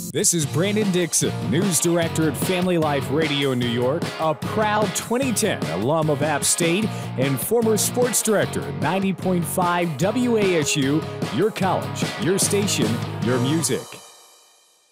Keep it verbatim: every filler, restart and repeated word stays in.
This is Brandon Dixon, news director at Family Life Radio New York, a proud twenty ten alum of App State and former sports director at ninety point five W A S U, your college, your station, your music.